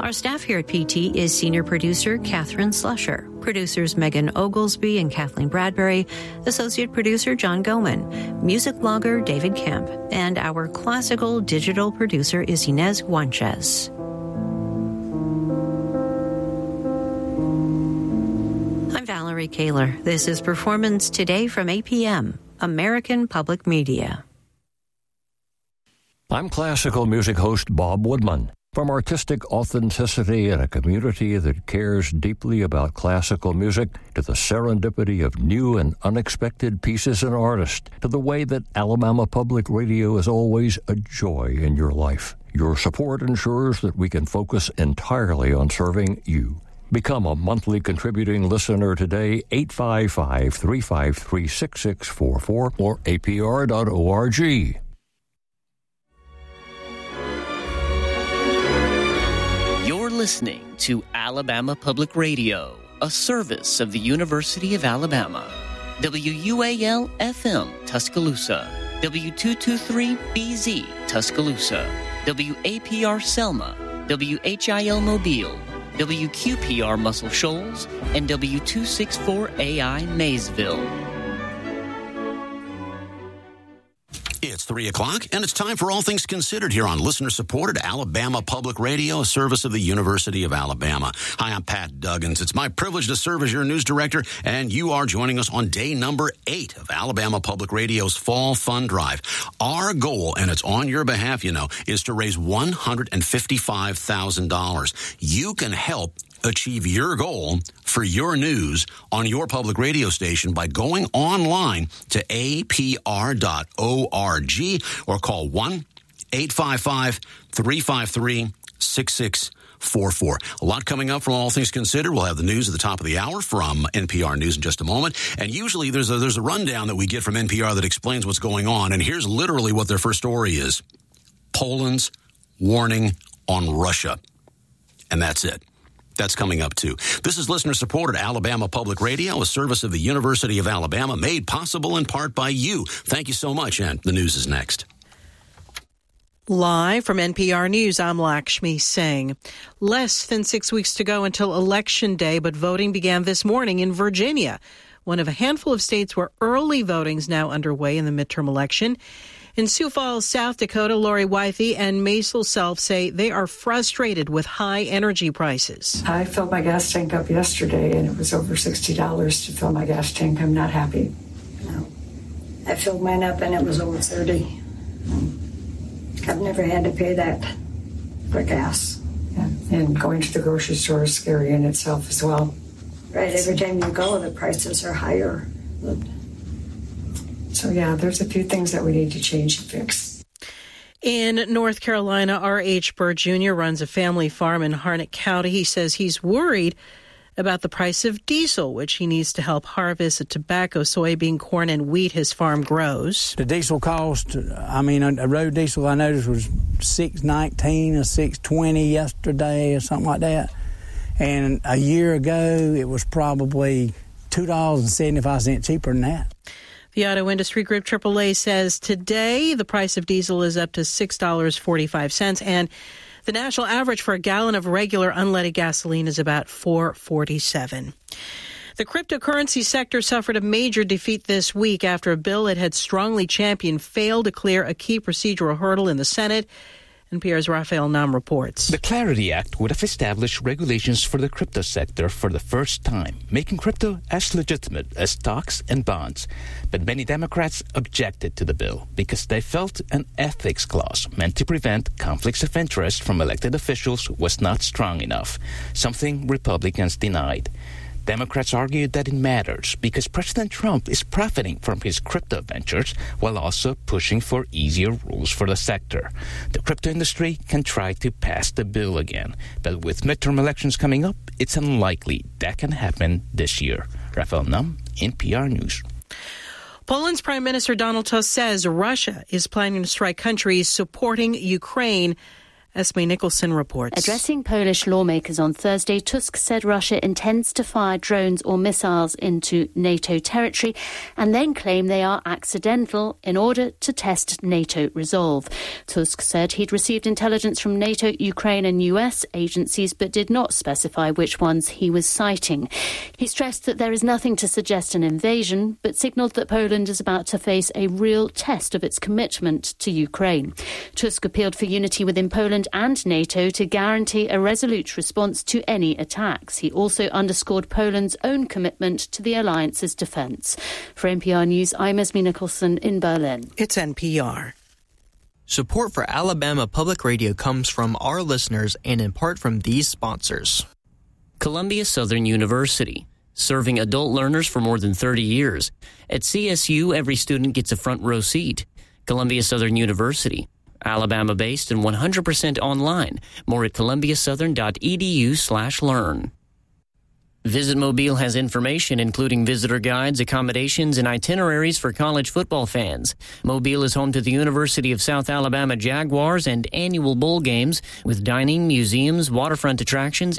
Our staff here at PT is senior producer Catherine Slusher, producers Megan Oglesby and Kathleen Bradbury, associate producer John Goman, music blogger David Kemp, and our classical digital producer is Inez Guanches. I'm Valerie Kaler. This is Performance Today from APM, American Public Media. I'm classical music host Bob Woodman. From artistic authenticity in a community that cares deeply about classical music, to the serendipity of new and unexpected pieces and artists, to the way that Alabama Public Radio is always a joy in your life. Your support ensures that we can focus entirely on serving you. Become a monthly contributing listener today, 855-353-6644 or apr.org. You're listening to Alabama Public Radio, a service of the University of Alabama. WUAL-FM, Tuscaloosa. W223BZ, Tuscaloosa. WAPR Selma. WHIL Mobile. WQPR Muscle Shoals. And W264AI Maysville. It's 3 o'clock, and it's time for All Things Considered here on listener-supported Alabama Public Radio, a service of the University of Alabama. Hi, I'm Pat Duggins. It's my privilege to serve as your news director, and you are joining us on day number 8 of Alabama Public Radio's Fall Fund Drive. Our goal, and it's on your behalf, is to raise $155,000. You can help achieve your goal for your news on your public radio station by going online to apr.org or call 1-855-353-6644. A lot coming up from All Things Considered. We'll have the news at the top of the hour from NPR News in just a moment. And usually there's a rundown that we get from NPR that explains what's going on. And here's literally what their first story is. Poland's warning on Russia. And that's it. That's coming up, too. This is listener-supported Alabama Public Radio, a service of the University of Alabama, made possible in part by you. Thank you so much, and the news is next. Live from NPR News, I'm Lakshmi Singh. Less than 6 weeks to go until Election Day, but voting began this morning in Virginia, one of a handful of states where early voting is now underway in the midterm election. In Sioux Falls, South Dakota, Lori Wythe and Maisel Self say they are frustrated with high energy prices. I filled my gas tank up yesterday, and it was over $60 to fill my gas tank. I'm not happy. No. I filled mine up, and it was over $30. I've never had to pay that for gas. Yeah. And going to the grocery store is scary in itself as well. Right, every time you go, the prices are higher. So, yeah, there's a few things that we need to change and fix. In North Carolina, R.H. Bird Jr. runs a family farm in Harnett County. He says he's worried about the price of diesel, which he needs to help harvest the tobacco, soybean, corn, and wheat his farm grows. The diesel cost, a road diesel I noticed was $6.19 or $6.20 yesterday or something like that. And a year ago, it was probably $2.75 cheaper than that. The Auto Industry Group AAA says today the price of diesel is up to $6.45, and the national average for a gallon of regular unleaded gasoline is about $4.47. The cryptocurrency sector suffered a major defeat this week after a bill it had strongly championed failed to clear a key procedural hurdle in the Senate. NPR's Raphael Nam reports. The Clarity Act would have established regulations for the crypto sector for the first time, making crypto as legitimate as stocks and bonds. But many Democrats objected to the bill because they felt an ethics clause meant to prevent conflicts of interest from elected officials was not strong enough, something Republicans denied. Democrats argued that it matters because President Trump is profiting from his crypto ventures while also pushing for easier rules for the sector. The crypto industry can try to pass the bill again, but with midterm elections coming up, it's unlikely that can happen this year. Raphael Nam, NPR News. Poland's Prime Minister Donald Tusk says Russia is planning to strike countries supporting Ukraine Esme Nicholson reports. Addressing Polish lawmakers on Thursday, Tusk said Russia intends to fire drones or missiles into NATO territory and then claim they are accidental in order to test NATO resolve. Tusk said he'd received intelligence from NATO, Ukraine and US agencies but did not specify which ones he was citing. He stressed that there is nothing to suggest an invasion but signalled that Poland is about to face a real test of its commitment to Ukraine. Tusk appealed for unity within Poland and NATO to guarantee a resolute response to any attacks. He also underscored Poland's own commitment to the alliance's defence. For NPR News, I'm Esme Nicholson in Berlin. It's NPR. Support for Alabama Public Radio comes from our listeners and in part from these sponsors. Columbia Southern University, serving adult learners for more than 30 years. At CSU, every student gets a front row seat. Columbia Southern University, Alabama-based and 100% online. More at columbiasouthern.edu/learn. Visit Mobile has information including visitor guides, accommodations, and itineraries for college football fans. Mobile is home to the University of South Alabama Jaguars and annual bowl games with dining, museums, waterfront attractions,